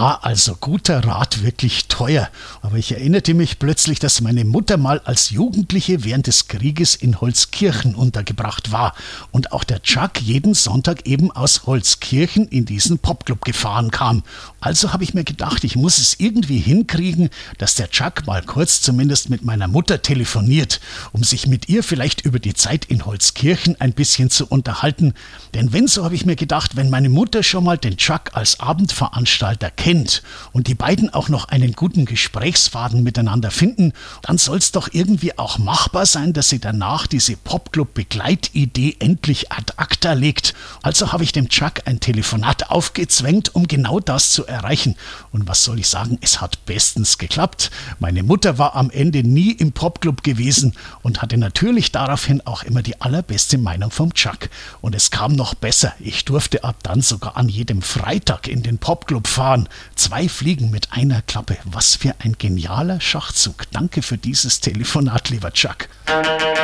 war also guter Rat wirklich teuer. Aber ich erinnerte mich plötzlich, dass meine Mutter mal als Jugendliche während des Krieges in Holzkirchen untergebracht war und auch der Chuck jeden Sonntag eben aus Holzkirchen in diesen Popclub gefahren kam. Also habe ich mir gedacht, ich muss es irgendwie hinkriegen, dass der Chuck mal kurz zumindest mit meiner Mutter telefoniert, um sich mit ihr vielleicht über die Zeit in Holzkirchen ein bisschen zu unterhalten. Denn wenn, so habe ich mir gedacht, wenn meine Mutter schon mal den Chuck als Abendveranstalter kennt und die beiden auch noch einen guten Gesprächsfaden miteinander finden, dann soll es doch irgendwie auch machbar sein, dass sie danach diese Popclub-Begleitidee endlich ad acta legt. Also habe ich dem Chuck ein Telefonat aufgezwängt, um genau das zu erreichen. Und was soll ich sagen, es hat bestens geklappt. Meine Mutter war am Ende nie im Popclub gewesen und hatte natürlich daraufhin auch immer die allerbeste Meinung vom Chuck. Und es kam noch besser. Ich durfte ab dann sogar an jedem Freitag in den Popclub fahren. 2 Fliegen mit einer Klappe. Was für ein genialer Schachzug. Danke für dieses Telefonat, lieber Chuck.